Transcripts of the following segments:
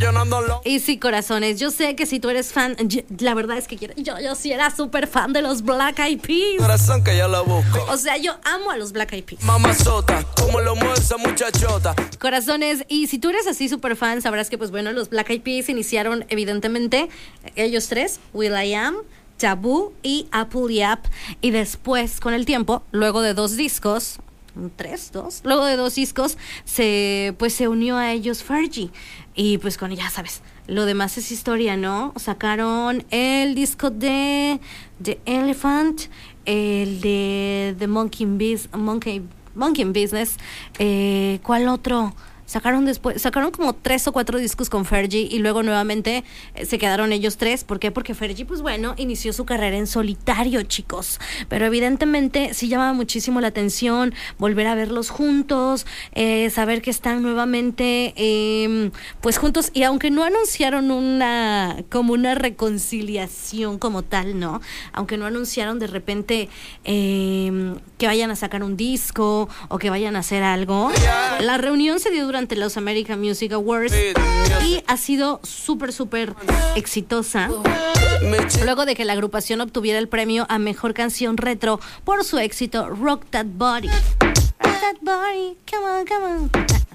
llenando. Y sí, corazones, yo sé que si tú eres fan, la verdad es que yo sí era súper fan de los Black Eyed Peas. Corazón que yo lo busco. O sea, yo amo a los Black Eyed Peas. Mamazota, como lo mueve esa muchachota. Corazones, y si tú eres así súper fan, sabrás que pues bueno, los Black Eyed Peas iniciaron evidentemente ellos tres, will.i.am, Taboo y Apple Yap, y después con el tiempo, luego de dos discos, luego de dos discos se unió a ellos Fergie, y pues con, ya sabes, lo demás es historia, ¿no? Sacaron el disco de The Elephant, el de The Monkey Business, ¿cuál otro? Sacaron como 3 o 4 discos con Fergie y luego nuevamente se quedaron ellos tres. ¿Por qué? Porque Fergie, pues bueno, inició su carrera en solitario, chicos. Pero evidentemente sí llamaba muchísimo la atención volver a verlos juntos, saber que están nuevamente pues juntos. Y aunque no anunciaron una reconciliación como tal, ¿no? Aunque no anunciaron de repente que vayan a sacar un disco o que vayan a hacer algo, la reunión se dio durante los American Music Awards y ha sido súper exitosa luego de que la agrupación obtuviera el premio a Mejor Canción Retro por su éxito Rock That Body. Rock That Body, come on, come on.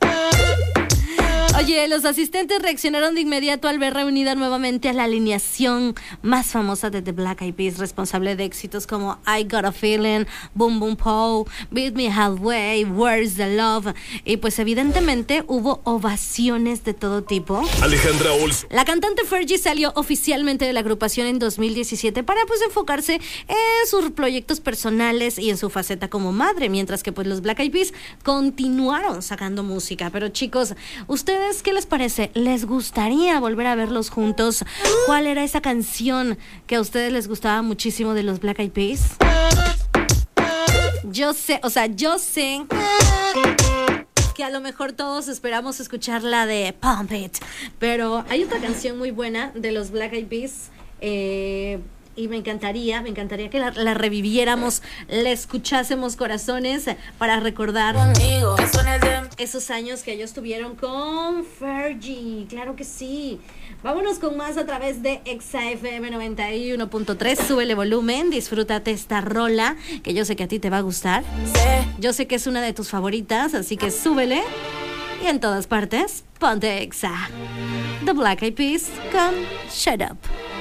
Oye, los asistentes reaccionaron de inmediato al ver reunida nuevamente a la alineación más famosa de The Black Eyed Peas, responsable de éxitos como I Got a Feeling, Boom Boom Pow, Beat Me Halfway, Where's the Love. Y pues evidentemente hubo ovaciones de todo tipo. Alejandra Olson. La cantante Fergie salió oficialmente de la agrupación en 2017 para pues enfocarse en sus proyectos personales y en su faceta como madre, mientras que pues los Black Eyed Peas continuaron sacando música. Pero chicos, ¿ustedes qué les parece? ¿Les gustaría volver a verlos juntos? ¿Cuál era esa canción que a ustedes les gustaba muchísimo de los Black Eyed Peas? Yo sé que a lo mejor todos esperamos escuchar la de Pump It, pero hay otra canción muy buena de los Black Eyed Peas, y me encantaría que la reviviéramos, la escuchásemos, corazones, para recordar esos años que ellos tuvieron con Fergie. Claro que sí. Vámonos con más a través de Exa FM 91.3. Súbele volumen, disfrútate esta rola que yo sé que a ti te va a gustar. Yo sé que es una de tus favoritas, así que súbele. Y en todas partes, ponte Exa. The Black Eyed Peas con Shut Up.